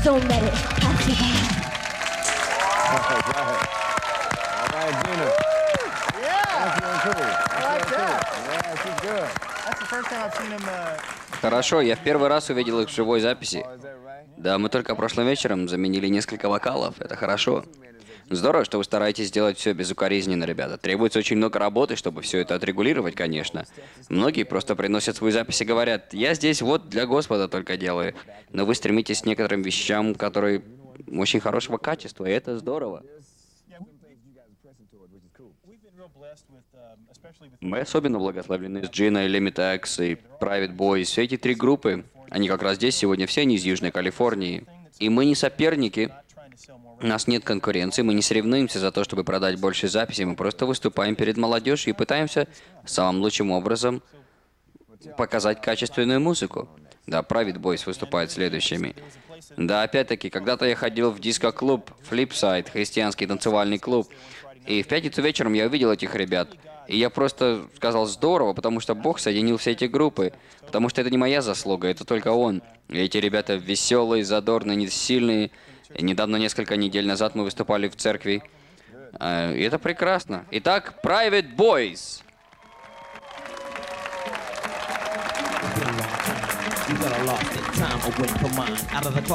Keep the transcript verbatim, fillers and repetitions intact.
Don't let it pass you by. Right, right. All right, Gina. Yeah, That's really cool. I like that. Yeah, she's good. That's the first time I've seen him. Uh, Хорошо, я в первый раз увидел их в живой записи. Oh, is that right? Да, мы только прошлым вечером заменили несколько вокалов. Это хорошо. Здорово, что вы стараетесь сделать все безукоризненно, ребята. Требуется очень много работы, чтобы все это отрегулировать, конечно. Многие просто приносят свои записи и говорят, я здесь вот для Господа только делаю. Но вы стремитесь к некоторым вещам, которые очень хорошего качества, и это здорово. Мы особенно благословлены с Джиной, Limit X и Private Boys. Все эти три группы, они как раз здесь сегодня, все они из Южной Калифорнии. И мы не соперники. У нас нет конкуренции, мы не соревнуемся за то, чтобы продать больше записей, мы просто выступаем перед молодежью и пытаемся самым лучшим образом показать качественную музыку. Да, Private Boys выступает следующими. Да, опять-таки, когда-то я ходил в диско-клуб Flipside, христианский танцевальный клуб, и в пятницу вечером я увидел этих ребят. И я просто сказал здорово, потому что Бог соединил все эти группы. Потому что это не моя заслуга, это только Он. И эти ребята веселые, задорные, не сильные. И недавно, несколько недель назад, мы выступали в церкви. А, И это прекрасно. Итак, Private Boys. You got a lot of time away from mine. Out of the closet.